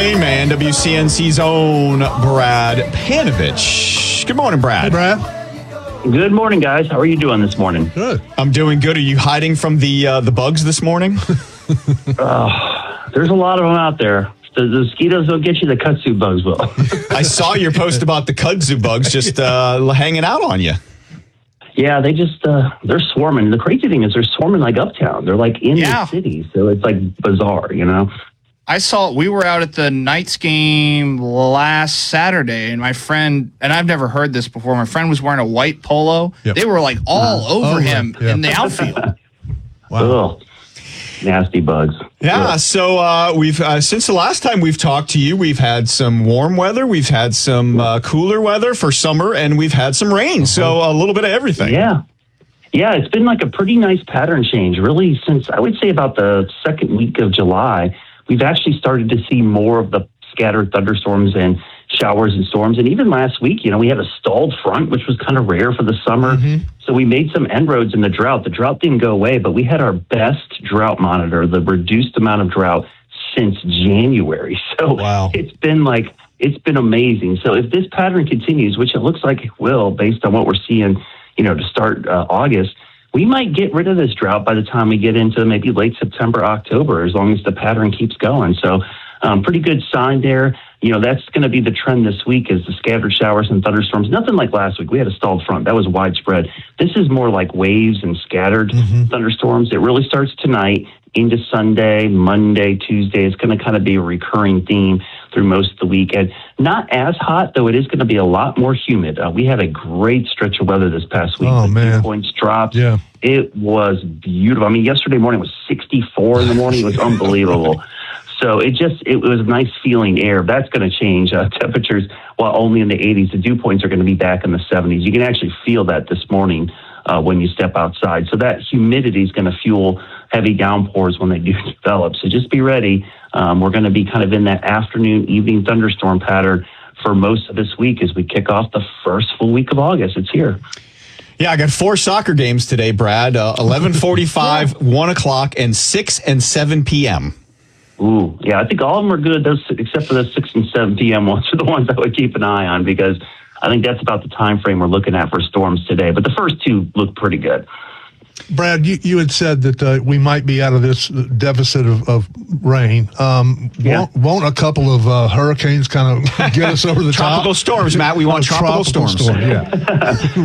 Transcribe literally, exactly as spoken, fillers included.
Rain Man, W C N C's own Brad Panovich. Good morning, Brad. Hey, Brad. Good morning, guys. How are you doing this morning? Good. I'm doing good. Are you hiding from the uh, the bugs this morning? uh, there's a lot of them out there. The, the mosquitoes don't get you, the kudzu bugs will. I saw your post about the kudzu bugs just uh, hanging out on you. Yeah, they just, uh, they're swarming. The crazy thing is they're swarming like uptown. They're like in Yeah. the city. So it's like bizarre, you know? I saw, we were out at the Knights game last Saturday, and my friend, and I've never heard this before, my friend was wearing a white polo. Yep. They were like all Uh, over over, him yeah. in the outfield. Wow. Ugh. Nasty bugs. Yeah, Ugh. so uh, we've uh, since the last time we've talked to you, we've had some warm weather, we've had some uh, cooler weather for summer, and we've had some rain. So a little bit of everything. Yeah. Yeah, it's been like a pretty nice pattern change, really, since I would say about the second week of July. We've actually started to see more of the scattered thunderstorms and showers and storms. And even last week, you know, we had a stalled front, which was kind of rare for the summer. Mm-hmm. So we made some inroads in the drought. The drought didn't go away, but we had our best drought monitor, the reduced amount of drought since January. So Wow. it's been like, it's been amazing. So if this pattern continues, which it looks like it will, based on what we're seeing, you know, to start uh, August, we might get rid of this drought by the time we get into maybe late September, October, as long as the pattern keeps going. So um, pretty good sign there. You know, that's going to be the trend this week is the scattered showers and thunderstorms. Nothing like last week. We had a stalled front. That was widespread. This is more like waves and scattered mm-hmm. thunderstorms. It really starts tonight into Sunday, Monday, Tuesday. It's going to kind of be a recurring theme through most of the weekend. Not as hot, though it is going to be a lot more humid. Uh, we had a great stretch of weather this past week. Oh, the man. dew points dropped. Yeah. It was beautiful. I mean, yesterday morning was sixty-four in the morning. It was unbelievable. So it just, it was a nice feeling air. That's going to change uh, temperatures while only in the eighties. The dew points are going to be back in the seventies. You can actually feel that this morning uh, when you step outside. So that humidity is going to fuel heavy downpours when they do develop. So just be ready. Um, we're going to be kind of in that afternoon, evening thunderstorm pattern for most of this week as we kick off the first full week of August. It's here. Yeah, I got four soccer games today, Brad. Uh, eleven forty-five, one o'clock, and six and seven p.m. Ooh, yeah, I think all of them are good, those except for the six and seven p.m. ones are the ones I would keep an eye on because I think that's about the time frame we're looking at for storms today. But the first two look pretty good. Brad, you, you had said that uh, we might be out of this deficit of, of rain. Um, Yeah. won't, won't a couple of uh, hurricanes kind of get us over the top? Tropical storms, Matt. We want Oh, tropical, storms. storm, yeah.